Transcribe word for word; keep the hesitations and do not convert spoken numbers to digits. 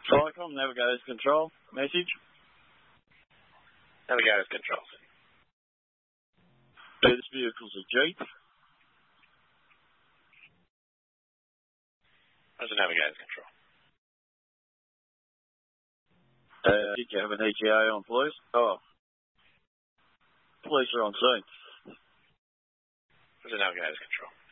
Tricom, navigator's control. Message. Navigator's control. This vehicle's a Jeep. How's the navigator's control? Uh, did you have an E T A on, please? Oh. Police are on scene. How's the navigator's control?